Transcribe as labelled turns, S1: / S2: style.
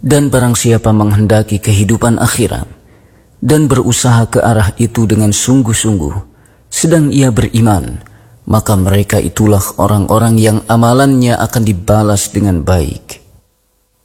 S1: Dan barang siapa menghendaki kehidupan akhirat dan berusaha ke arah itu dengan sungguh-sungguh, sedang ia beriman, maka mereka itulah orang-orang yang amalannya akan dibalas dengan baik.